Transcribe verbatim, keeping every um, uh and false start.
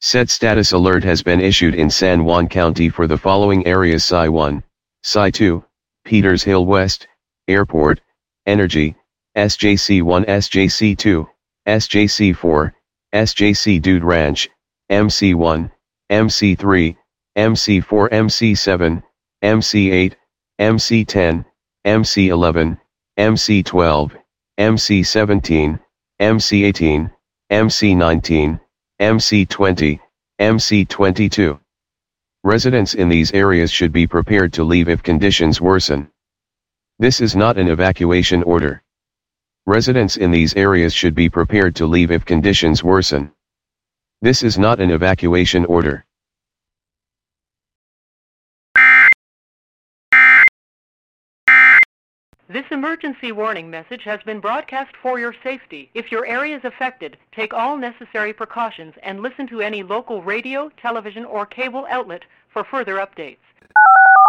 Set status alert has been issued in San Juan County for the following areas: S I one, S I two, Peters Hill West, Airport, Energy, S J C one, S J C two, S J C four, S J C Dude Ranch, M C one, M C three, M C four, M C seven, M C eight, M C ten, M C eleven, M C twelve, M C seventeen, M C eighteen, M C nineteen, M C twenty, M C twenty-two. Residents in these areas should be prepared to leave if conditions worsen. This is not an evacuation order. Residents in these areas should be prepared to leave if conditions worsen. This is not an evacuation order. This emergency warning message has been broadcast for your safety. If your area is affected, take all necessary precautions and listen to any local radio, television, or cable outlet for further updates.